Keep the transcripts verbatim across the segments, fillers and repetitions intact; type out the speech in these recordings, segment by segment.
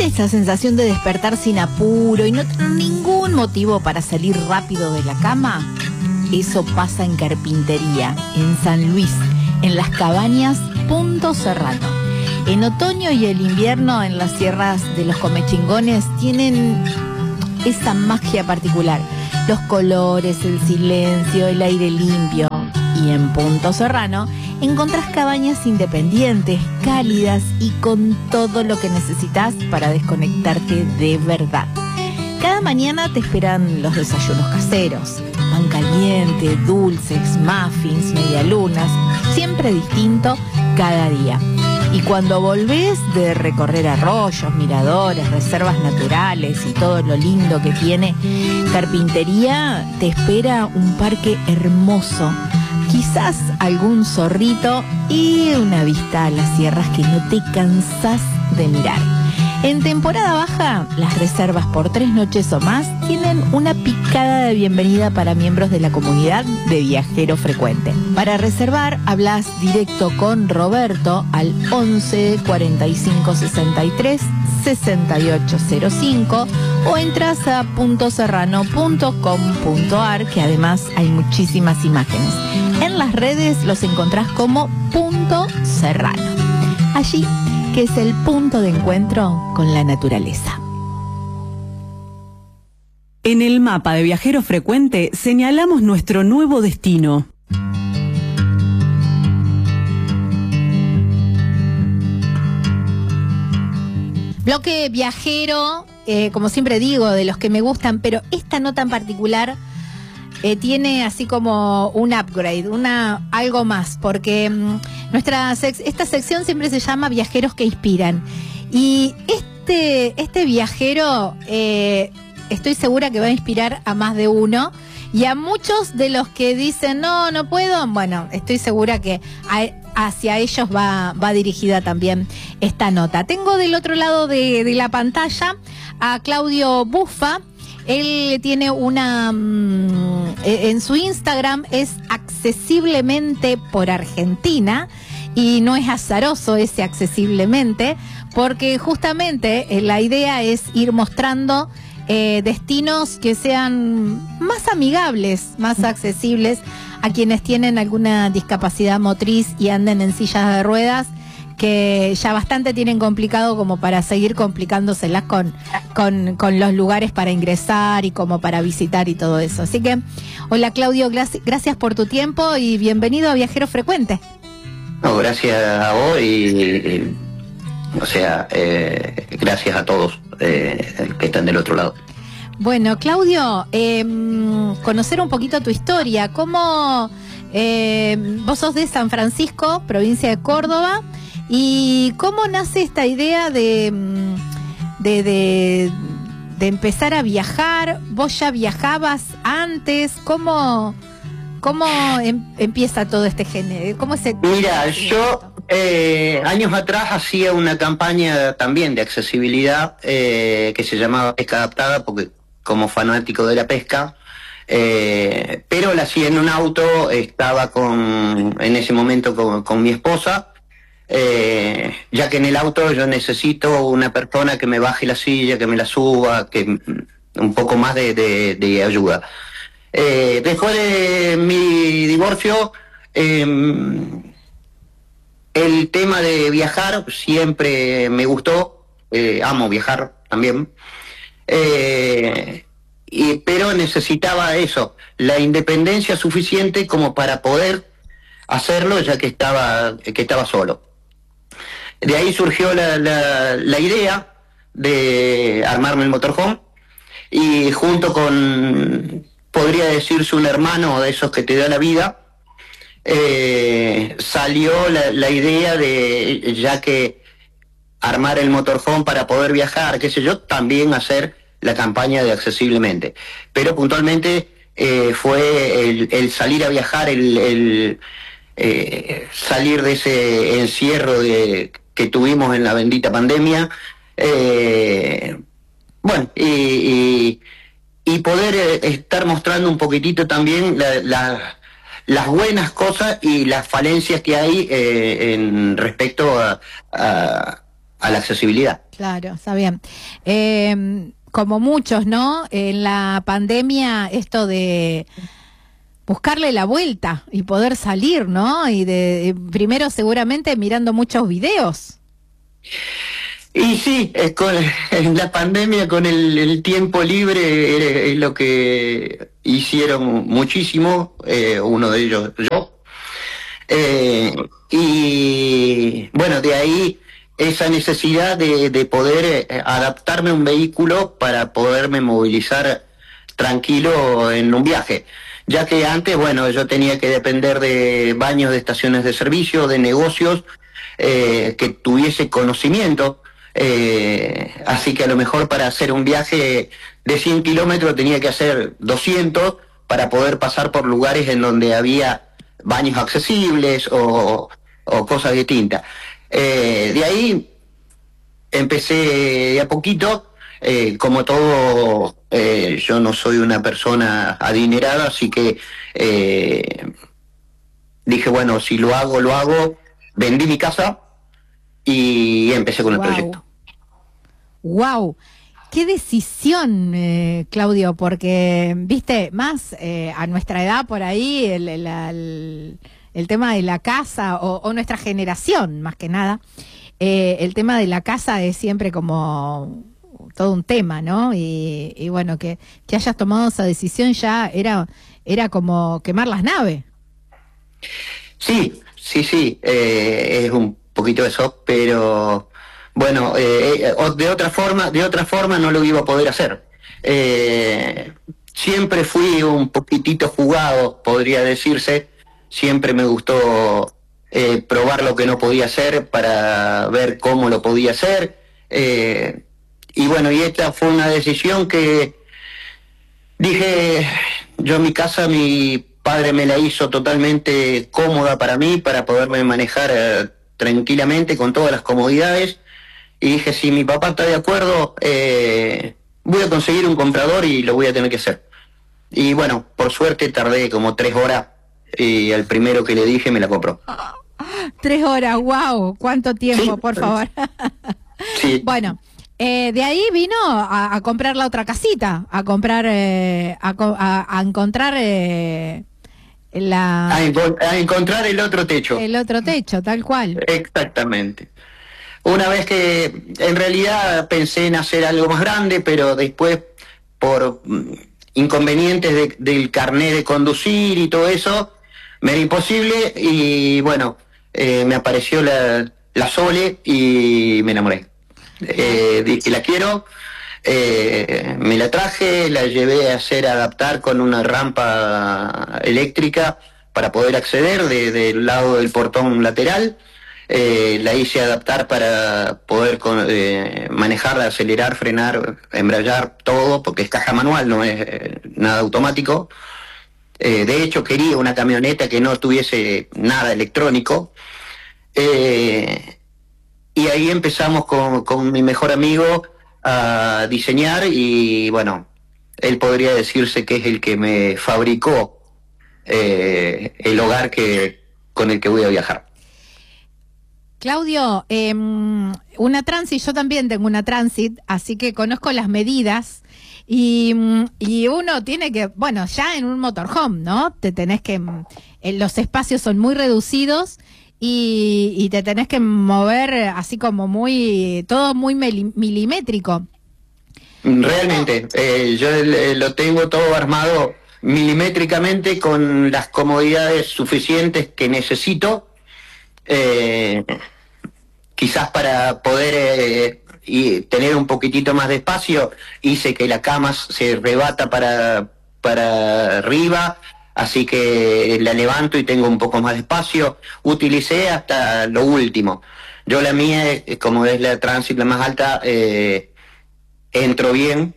¿Viste esa sensación de despertar sin apuro y no tener ningún motivo para salir rápido de la cama? Eso pasa en Carpintería, en San Luis, en las cabañas Punto Serrano. En otoño y el invierno en las sierras de los Comechingones tienen esa magia particular. Los colores, el silencio, el aire limpio. Y en Punto Serrano encontrás cabañas independientes, cálidas y con todo lo que necesitas para desconectarte de verdad. Cada mañana te esperan los desayunos caseros, pan caliente, dulces, muffins, medialunas, siempre distinto cada día. Y cuando volvés de recorrer arroyos, miradores, reservas naturales y todo lo lindo que tiene Carpintería, te espera un parque hermoso, quizás algún zorrito y una vista a las sierras que no te cansás de mirar. En temporada baja, las reservas por tres noches o más tienen una picada de bienvenida para miembros de la comunidad de Viajero Frecuente. Para reservar, hablas directo con Roberto al once cuarenta y cinco sesenta y tres sesenta y ocho cero cinco o entras a punto serrano punto com punto ar, que además hay muchísimas imágenes. En las redes los encontrás como Punto Serrano. Allí, que es el punto de encuentro con la naturaleza. En el mapa de Viajero Frecuente señalamos nuestro nuevo destino. Bloque viajero, eh, como siempre digo, de los que me gustan, pero esta nota en particular eh, tiene así como un upgrade, una algo más, porque mmm, nuestra sec esta sección siempre se llama Viajeros que Inspiran. Y este, este viajero eh, estoy segura que va a inspirar a más de uno. Y a muchos de los que dicen, no, no puedo, bueno, estoy segura que a, hacia ellos va, va dirigida también esta nota. Tengo del otro lado de, de la pantalla a Claudio Buffa. Él tiene una, mmm, en su Instagram es accesiblemente por Argentina, y no es azaroso ese accesiblemente, porque justamente la idea es ir mostrando Eh, destinos que sean más amigables, más accesibles a quienes tienen alguna discapacidad motriz y anden en sillas de ruedas, que ya bastante tienen complicado como para seguir complicándoselas con, con, con los lugares para ingresar y como para visitar y todo eso. Así que, hola Claudio, gracias por tu tiempo y bienvenido a Viajero Frecuente. No, gracias a vos y, y o sea, eh, gracias a todos eh, que están del otro lado. Bueno, Claudio, eh, conocer un poquito tu historia. ¿Cómo eh, vos sos de San Francisco, provincia de Córdoba, y cómo nace esta idea de, de, de, de empezar a viajar? ¿Vos ya viajabas antes? ¿Cómo, cómo em, empieza todo este género? ¿Cómo se Mira, yo Eh, años atrás hacía una campaña también de accesibilidad eh, que se llamaba Pesca Adaptada, porque como fanático de la pesca, eh, pero la hacía en un auto, estaba con en ese momento con, con mi esposa, eh, ya que en el auto yo necesito una persona que me baje la silla, que me la suba, que un poco más de, de, de ayuda. Eh, después de mi divorcio, eh, el tema de viajar siempre me gustó, eh, amo viajar también, eh, y, pero necesitaba eso, la independencia suficiente como para poder hacerlo, ya que estaba, que estaba solo. De ahí surgió la, la, la idea de armarme el motorhome, y junto con, podría decirse, un hermano de esos que te da la vida, Eh, salió la, la idea de, ya que armar el motorhome para poder viajar, qué sé yo, también hacer la campaña de accesiblemente. Pero puntualmente eh, fue el, el salir a viajar, el, el eh, salir de ese encierro de, que tuvimos en la bendita pandemia, eh, bueno, y, y, y poder eh, estar mostrando un poquitito también la, la las buenas cosas y las falencias que hay eh, en respecto a, a, a la accesibilidad. Claro, está bien. Eh, como muchos, ¿no? En la pandemia, esto de buscarle la vuelta y poder salir, ¿no? Y de primero seguramente mirando muchos videos. Y sí, es con, en la pandemia con el, el tiempo libre es, es lo que hicieron muchísimo, eh, uno de ellos yo. Eh, y bueno, de ahí esa necesidad de, de poder adaptarme a un vehículo para poderme movilizar tranquilo en un viaje. Ya que antes, bueno, yo tenía que depender de baños de estaciones de servicio, de negocios, eh, que tuviese conocimiento. Eh, así que a lo mejor para hacer un viaje de cien kilómetros tenía que hacer doscientos para poder pasar por lugares en donde había baños accesibles o, o cosas distintas. Eh, de ahí empecé de a poquito, eh, como todo, eh, yo no soy una persona adinerada, así que eh, dije, bueno, si lo hago, lo hago. Vendí mi casa y empecé con Wow. el proyecto. ¡Wow! ¡Qué decisión, eh, Claudio! Porque, viste, más eh, a nuestra edad por ahí, el, el, el, el tema de la casa, o, o nuestra generación, más que nada, eh, el tema de la casa es siempre como todo un tema, ¿no? Y, y bueno, que, que hayas tomado esa decisión ya era, era como quemar las naves. Sí, sí, sí, eh, es un poquito eso, pero bueno, eh, de otra forma, de otra forma no lo iba a poder hacer. Eh, siempre fui un poquitito jugado, podría decirse. Siempre me gustó eh, probar lo que no podía hacer para ver cómo lo podía hacer. Eh, y bueno, y esta fue una decisión que dije, yo en mi casa, mi padre me la hizo totalmente cómoda para mí, para poderme manejar eh, tranquilamente con todas las comodidades. Y dije, si mi papá está de acuerdo, eh, voy a conseguir un comprador y lo voy a tener que hacer. Y bueno, por suerte tardé como tres horas y al primero que le dije me la compró. Tres horas, wow, cuánto tiempo, Sí. por favor. Sí. Bueno, eh, de ahí vino a, a comprar la otra casita, a comprar, eh, a, co- a- a encontrar eh, la, A, enco- a encontrar el otro techo. el otro techo, tal cual. Exactamente. Una vez que en realidad pensé en hacer algo más grande, pero después por mm, inconvenientes de- del carnet de conducir y todo eso, me era imposible y bueno, eh, me apareció la, la Sole y me enamoré. Eh, dije, la quiero, eh, me la traje, la llevé a hacer adaptar con una rampa eléctrica para poder acceder de- del lado del portón lateral. Eh, la hice adaptar para poder con- eh, manejarla, acelerar, frenar, embrayar, todo, porque es caja manual, no es eh, nada automático. Eh, de hecho, quería una camioneta que no tuviese nada electrónico. Eh, y ahí empezamos con, con mi mejor amigo a diseñar y bueno, él podría decirse que es el que me fabricó eh, el hogar que con el que voy a viajar. Claudio, eh, una Transit, yo también tengo una Transit, así que conozco las medidas y, y uno tiene que, bueno, ya en un motorhome, ¿no? Te tenés que, eh, los espacios son muy reducidos y, y te tenés que mover así como muy, todo muy mili- milimétrico. Realmente, eh, yo eh, lo tengo todo armado milimétricamente con las comodidades suficientes que necesito. Eh, quizás para poder eh, y tener un poquitito más de espacio, hice que la cama se rebata para, para arriba, así que la levanto y tengo un poco más de espacio. Utilicé hasta lo último. Yo la mía, eh, como es la Transit la más alta, eh, entro bien,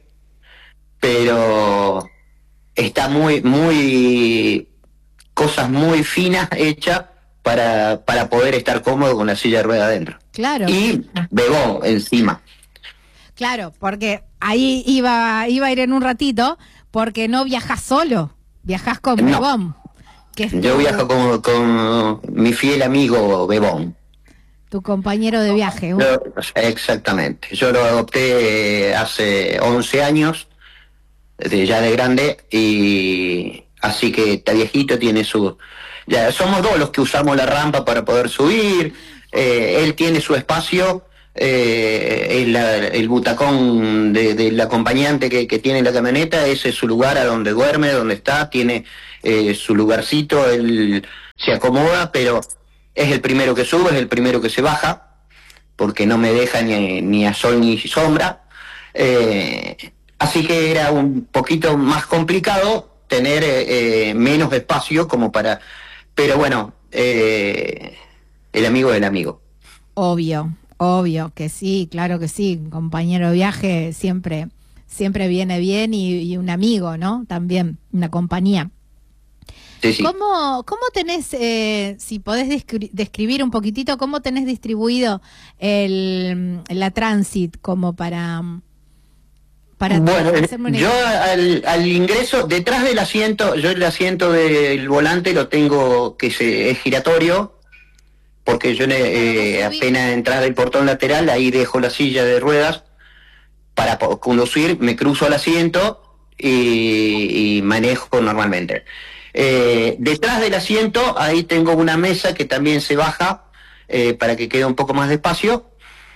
pero está muy, muy, cosas muy finas hechas para, para poder estar cómodo con la silla de rueda adentro. Claro. Y bebón encima. Claro, porque ahí iba, iba a ir en un ratito, porque no viajás solo, viajás con No. Bebón, que es Yo tu- viajo con, con mi fiel amigo Bebón. tu tu compañero de viaje. Uh. Yo, exactamente. Yo lo adopté hace once años, de, ya de grande, y así que está viejito, tiene su... Ya somos dos los que usamos la rampa para poder subir, eh, él tiene su espacio, eh, es la, el butacón de, del acompañante que, que tiene la camioneta, ese es su lugar a donde duerme, donde está, tiene eh, su lugarcito, él se acomoda, pero es el primero que sube, es el primero que se baja, porque no me deja ni, ni a sol ni sombra, eh, así que era un poquito más complicado tener eh, menos espacio como para... Pero bueno, eh, el amigo del amigo. Obvio, obvio que sí, claro que sí. Un compañero de viaje siempre, siempre viene bien y, y un amigo, ¿no? También, una compañía. Sí, sí. ¿Cómo, cómo tenés, eh, si podés descri describir un poquitito, cómo tenés distribuido el, la Transit como para... Para bueno, yo al, al ingreso, detrás del asiento, yo el asiento del volante lo tengo que se, es giratorio, porque yo eh, apenas entrar del portón lateral, ahí dejo la silla de ruedas para conducir, me cruzo al asiento y, y manejo normalmente. Eh, detrás del asiento, ahí tengo una mesa que también se baja eh, para que quede un poco más de espacio.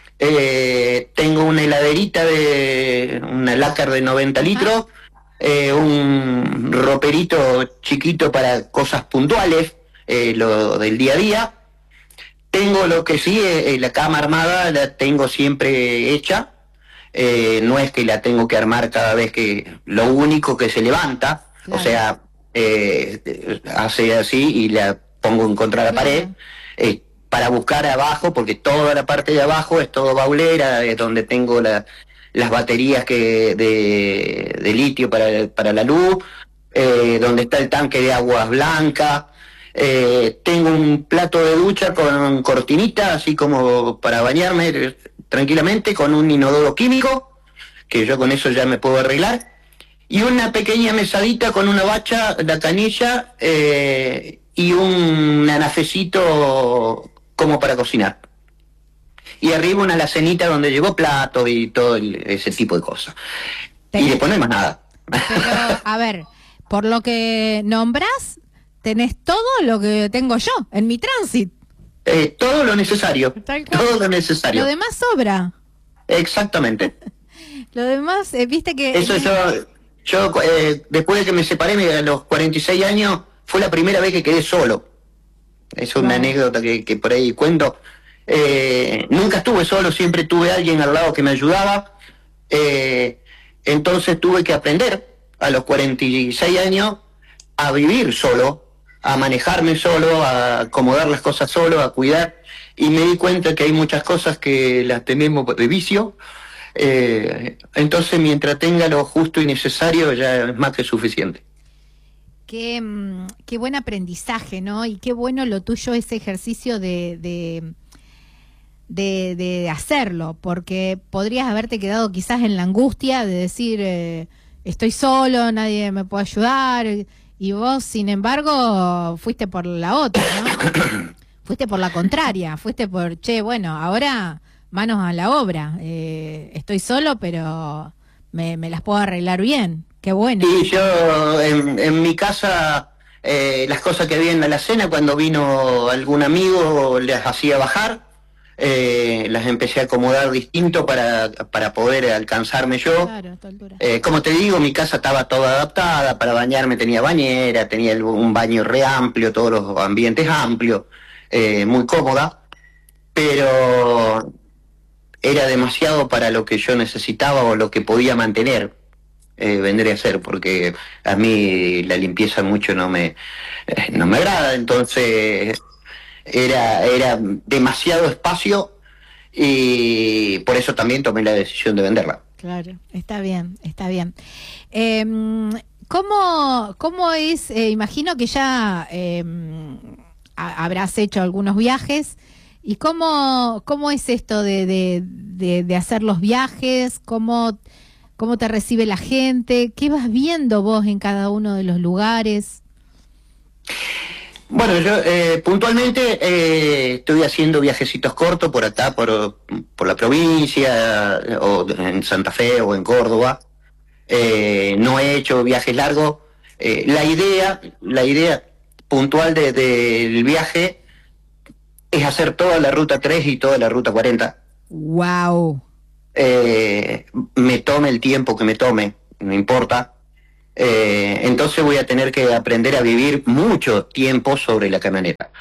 Eh, tengo una heladerita de una lácar de noventa litros, eh, un roperito chiquito para cosas puntuales, eh, lo del día a día. Tengo lo que sí, eh, la cama armada la tengo siempre hecha, eh, no es que la tengo que armar cada vez que, lo único que se levanta, claro. O sea, eh, hace así y la pongo en contra de la pared. Eh, para buscar abajo, porque toda la parte de abajo es todo baulera, es donde tengo la, las baterías que de, de litio para, para la luz, eh, donde está el tanque de aguas blancas, eh, tengo un plato de ducha con cortinita, así como para bañarme tranquilamente, con un inodoro químico, que yo con eso ya me puedo arreglar, y una pequeña mesadita con una bacha, la canilla, eh, y un anafecito como para cocinar. Y arriba una alacenita donde llevo platos y todo el, ese tipo de cosas. Tenés, y después no hay más nada. Pero, a ver, por lo que nombrás, tenés todo lo que tengo yo en mi Transit. Eh, todo lo necesario. Todo lo necesario. Lo demás sobra. Exactamente. Lo demás, eh, viste que... Eso yo, yo eh, después de que me separé a los cuarenta y seis años, fue la primera vez que quedé solo. Es una wow. anécdota que, que por ahí cuento. Eh, nunca estuve solo, siempre tuve alguien al lado que me ayudaba. Eh, entonces tuve que aprender a los cuarenta y seis años a vivir solo, a manejarme solo, a acomodar las cosas solo, a cuidar. Y me di cuenta que hay muchas cosas que las tenemos de vicio. Eh, entonces mientras tenga lo justo y necesario ya es más que suficiente. Qué, qué buen aprendizaje, ¿no? Y qué bueno lo tuyo ese ejercicio de, de, de, de hacerlo, porque podrías haberte quedado quizás en la angustia de decir, eh, estoy solo, nadie me puede ayudar, y vos, sin embargo, fuiste por la otra, ¿no? Fuiste por la contraria, fuiste por, che, bueno, ahora manos a la obra, eh, estoy solo, pero me, me las puedo arreglar bien. Qué bueno. Y yo en, en mi casa, eh, las cosas que había en la alacena, cuando vino algún amigo, las hacía bajar, eh, las empecé a acomodar distinto para, para poder alcanzarme yo. Claro, a tu altura. Eh, como te digo, mi casa estaba toda adaptada, para bañarme tenía bañera, tenía un baño re amplio, todos los ambientes amplios, eh, muy cómoda, pero era demasiado para lo que yo necesitaba o lo que podía mantener. Eh, vendría a ser, porque a mí la limpieza mucho no me eh, no me agrada, entonces era era demasiado espacio y por eso también tomé la decisión de venderla. Claro, está bien, está bien. Eh, ¿cómo, cómo es? Eh, imagino que ya eh, habrás hecho algunos viajes. ¿Y cómo, cómo es esto de, de, de, de hacer los viajes? ¿Cómo... ¿Cómo te recibe la gente? ¿Qué vas viendo vos en cada uno de los lugares? Bueno, yo eh, puntualmente eh, estoy haciendo viajecitos cortos por acá, por, por la provincia, o en Santa Fe o en Córdoba. Eh, no he hecho viajes largos. Eh, la idea, la idea puntual de, del viaje es hacer toda la ruta tres y toda la ruta cuarenta. Wow. Eh, me tome el tiempo que me tome, no importa. Eh, entonces voy a tener que aprender a vivir mucho tiempo sobre la camioneta.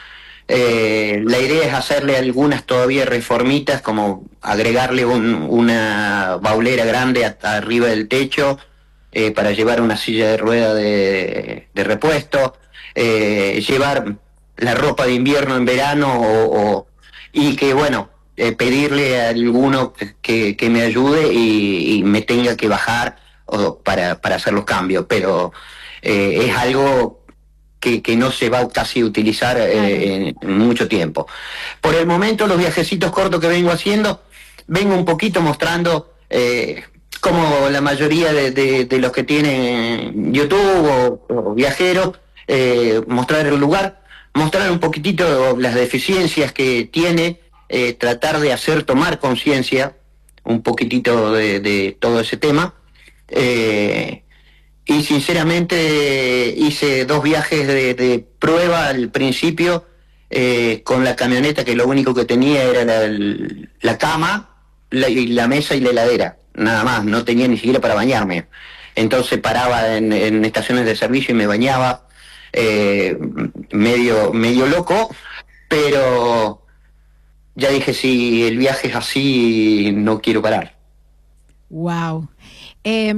Eh, la idea es hacerle algunas todavía reformitas, como agregarle un, una baulera grande a, arriba del techo eh, para llevar una silla de rueda de, de repuesto, eh, llevar la ropa de invierno en verano o, o, y que bueno, eh, pedirle a alguno que, que me ayude y, y me tenga que bajar o, para, para hacer los cambios, pero eh, es algo que, que no se va casi a utilizar eh, en, en mucho tiempo. Por el momento, los viajecitos cortos que vengo haciendo, vengo un poquito mostrando, eh, como la mayoría de, de, de los que tienen YouTube o, o viajeros, eh, mostrar el lugar, mostrar un poquitito las deficiencias que tiene, eh, tratar de hacer tomar conciencia un poquitito de, de todo ese tema. Eh, y sinceramente hice dos viajes de, de prueba al principio eh, con la camioneta, que lo único que tenía era la, la cama, la, y la mesa y la heladera, nada más, no tenía ni siquiera para bañarme. Entonces paraba en, en estaciones de servicio y me bañaba, eh, medio, medio loco, pero ya dije, si el viaje es así, no quiero parar. Wow. Eh,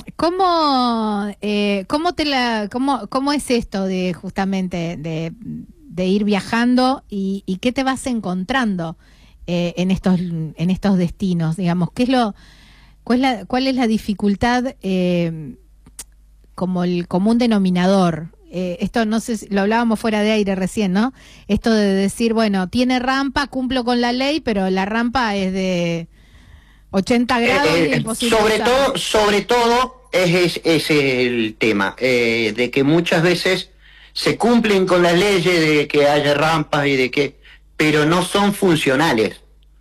¿cómo, eh, cómo, te la, cómo, ¿Cómo es esto de justamente de, de ir viajando y, y qué te vas encontrando eh, en estos en estos destinos? Digamos, ¿qué es lo, cuál, es la, cuál es la dificultad eh, como el común denominador? Eh, esto no sé, si, lo hablábamos fuera de aire recién, ¿no? Esto de decir, bueno, tiene rampa, cumplo con la ley, pero la rampa es de ochenta grados eh, y imposible sobre usarlo. todo sobre todo es, es, es el tema eh, de que muchas veces se cumplen con las leyes de que haya rampas y de que, pero no son funcionales.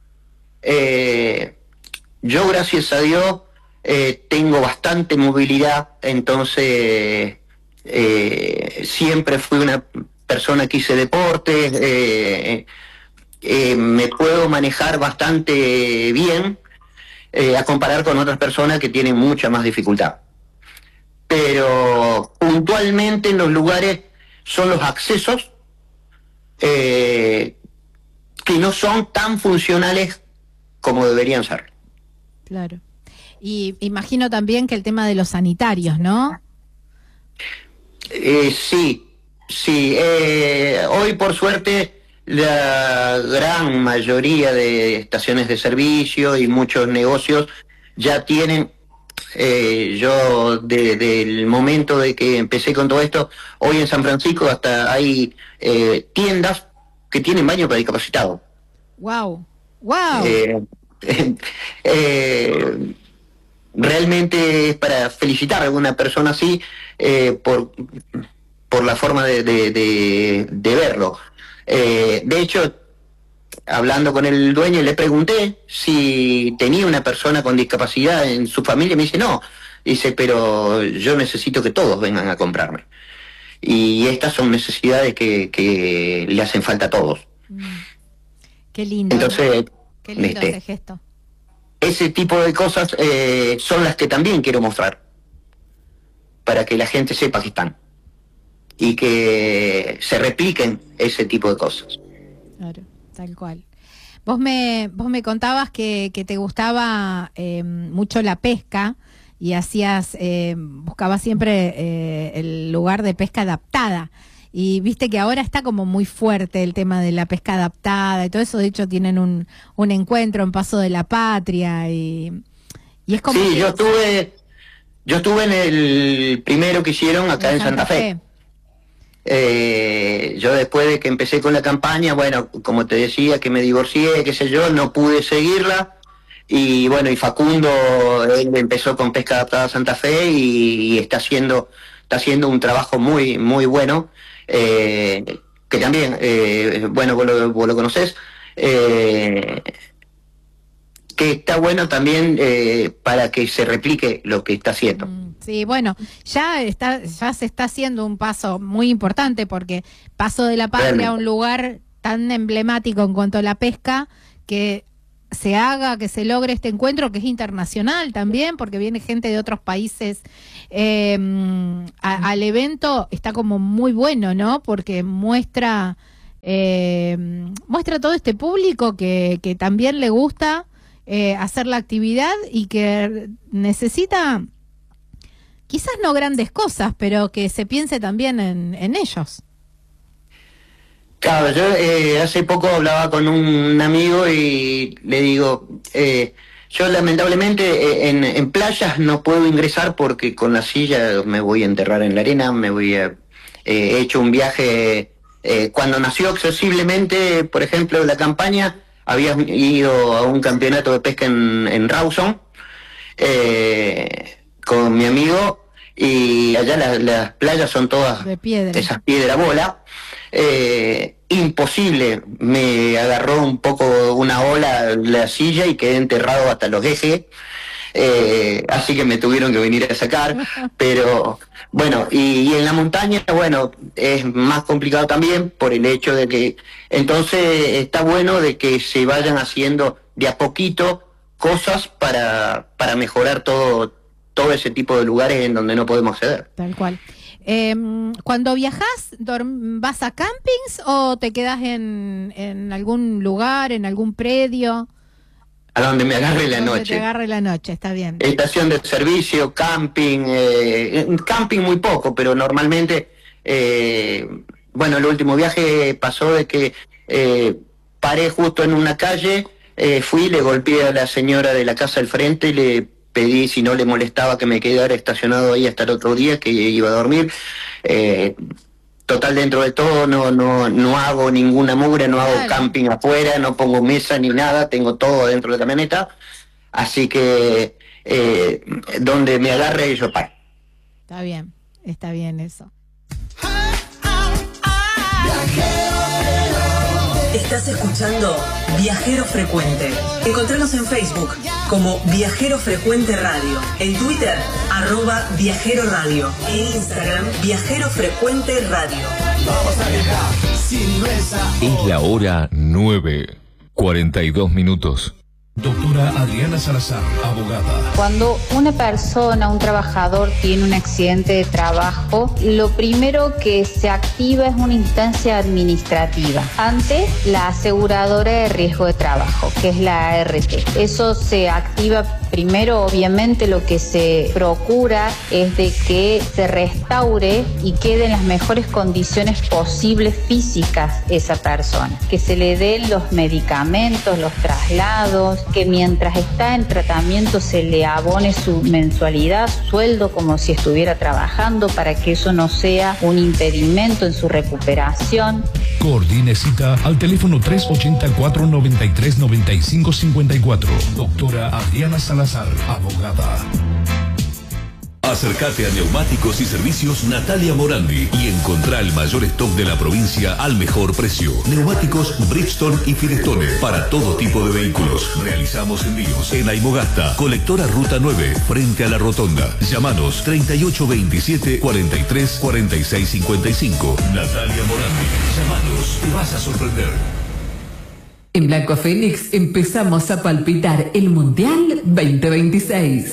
Eh, yo gracias a Dios eh, tengo bastante movilidad, entonces eh, siempre fui una persona que hice deportes, eh, eh, me puedo manejar bastante bien. Eh, a comparar con otras personas que tienen mucha más dificultad. Pero puntualmente en los lugares son los accesos eh, que no son tan funcionales como deberían ser. Claro. Y imagino también que el tema de los sanitarios, ¿no? Eh, sí, sí. Eh, hoy por suerte la gran mayoría de estaciones de servicio y muchos negocios ya tienen, eh, yo desde de, el momento de que empecé con todo esto, hoy en San Francisco hasta hay eh, tiendas que tienen baño para discapacitados. Wow, wow. Eh, eh, eh, realmente es para felicitar a alguna persona así eh, por, por la forma de, de, de, de verlo. Eh, de hecho, hablando con el dueño, le pregunté si tenía una persona con discapacidad en su familia, y me dice no. Dice, pero yo necesito que todos vengan a comprarme. Y estas son necesidades que, que le hacen falta a todos. Mm. Qué lindo. Entonces, qué lindo este, ese gesto. Ese tipo de cosas eh, son las que también quiero mostrar, para que la gente sepa que están y que se repliquen ese tipo de cosas. Claro, tal cual. Vos me, vos me contabas que, que te gustaba eh, mucho la pesca y hacías, eh, buscabas siempre eh, el lugar de pesca adaptada. Y viste que ahora está como muy fuerte el tema de la pesca adaptada y todo eso. De hecho, tienen un, un encuentro en Paso de la Patria y, y es como... Sí, que yo estuve, yo estuve en el primero que hicieron acá en Santa, Santa Fe. Fe. Eh, yo después de que empecé con la campaña, bueno, como te decía, que me divorcié, qué sé yo, no pude seguirla. Y bueno, y Facundo, él empezó con Pesca Adaptada Santa Fe y, y está haciendo, está haciendo un trabajo muy, muy bueno. Eh, que también, eh, bueno, vos lo, vos lo conocés, eh, que está bueno también eh, para que se replique lo que está haciendo. Sí, bueno, ya está, ya se está haciendo un paso muy importante, porque Paso de la Patria, Realmente. un lugar tan emblemático en cuanto a la pesca, que se haga, que se logre este encuentro, que es internacional también, porque viene gente de otros países eh, a, al evento, está como muy bueno, ¿no? Porque muestra, eh, muestra todo este público que, que también le gusta Eh, hacer la actividad y que necesita quizás no grandes cosas, pero que se piense también en, en ellos. Claro, yo eh, hace poco hablaba con un amigo y le digo, eh, yo lamentablemente eh, en, en playas no puedo ingresar porque con la silla me voy a enterrar en la arena, me voy a... Eh, he hecho un viaje, eh, cuando nació accesiblemente, por ejemplo, la campaña, había ido a un campeonato de pesca en, en Rawson eh, con mi amigo, y allá la, las playas son todas de piedra, esas piedra bola. Eh, imposible, me agarró un poco una ola la silla y quedé enterrado hasta los ejes. Eh, así que me tuvieron que venir a sacar, pero bueno, y, y en la montaña, bueno, es más complicado también por el hecho de que, entonces está bueno de que se vayan haciendo de a poquito cosas para, para mejorar todo, todo ese tipo de lugares en donde no podemos acceder. Tal cual. Eh, cuando viajas, ¿vas a campings o te quedas en, en algún lugar, en algún predio? A donde me agarre la Donde noche. te agarre la noche, está bien. Estación de servicio, camping, eh, camping muy poco, pero normalmente, eh, bueno, el último viaje pasó de que eh, paré justo en una calle, eh, fui, le golpeé a la señora de la casa al frente y le pedí si no le molestaba que me quedara estacionado ahí hasta el otro día, que iba a dormir. Eh, Total, dentro de todo no no no hago ninguna mugre, no hago Claro. camping afuera, no pongo mesa ni nada, tengo todo dentro de la camioneta, así que eh, donde me agarre yo paro. Está bien, está bien eso. Estás escuchando Viajero Frecuente. Encontranos en Facebook como Viajero Frecuente Radio, en Twitter, arroba Viajero Radio, en Instagram, Viajero Frecuente Radio. Vamos a viajar sin mesa. Es la hora nueve, cuarenta y dos minutos. Doctora Adriana Salazar, abogada. Cuando una persona, un trabajador, tiene un accidente de trabajo, lo primero que se activa es una instancia administrativa ante la aseguradora de riesgo de trabajo, que es la A R T. Eso se activa primero, obviamente lo que se procura es de que se restaure y quede en las mejores condiciones posibles físicas esa persona, que se le den los medicamentos, los traslados, que mientras está en tratamiento se le abone su mensualidad, sueldo, como si estuviera trabajando, para que eso no sea un impedimento en su recuperación. Coordine cita al teléfono tres ochenta y cuatro, noventa y tres, noventa y cinco cincuenta y cuatro. Doctora Adriana Salazar, abogada. Acércate a Neumáticos y Servicios Natalia Morandi y encontrá el mayor stock de la provincia al mejor precio. Neumáticos Bridgestone y Firestone para todo tipo de vehículos. Realizamos envíos en Aymogasta, colectora Ruta nueve, frente a la Rotonda. Llámanos treinta y ocho veintisiete, cuarenta y tres, cuarenta y seis cincuenta y cinco. Natalia Morandi. Llámanos, te vas a sorprender. En Blanco Fénix empezamos a palpitar el Mundial veinte veintiséis.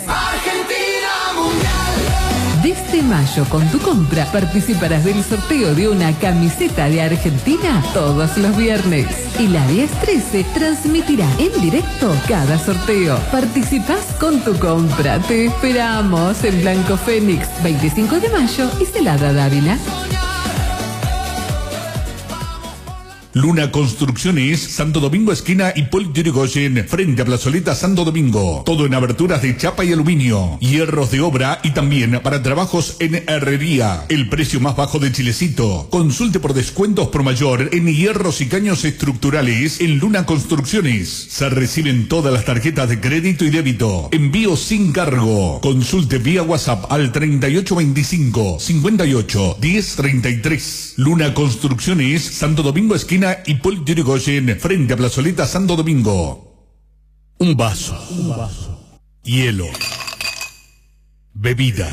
Desde mayo, con tu compra, participarás del sorteo de una camiseta de Argentina todos los viernes. Y la diez trece transmitirá en directo cada sorteo. Participás con tu compra. Te esperamos en Blanco Fénix, veinticinco de mayo y Celada Dávila. Luna Construcciones, Santo Domingo esquina Hipólito Yrigoyen, frente a Plazoleta Santo Domingo. Todo en aberturas de chapa y aluminio, hierros de obra y también para trabajos en herrería. El precio más bajo de Chilecito. Consulte por descuentos por mayor en hierros y caños estructurales en Luna Construcciones. Se reciben todas las tarjetas de crédito y débito. Envío sin cargo. Consulte vía WhatsApp al treinta y ocho veinticinco cincuenta y ocho diez treinta y tres. Luna Construcciones, Santo Domingo esquina Hipólito Yrigoyen, frente a Plazoleta Santo Domingo. Un vaso. Un vaso. Hielo. Bebida.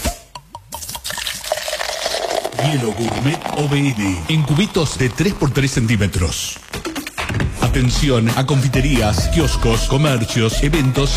Hielo Gourmet O B N en cubitos de tres por tres centímetros. Atención a confiterías, kioscos, comercios, eventos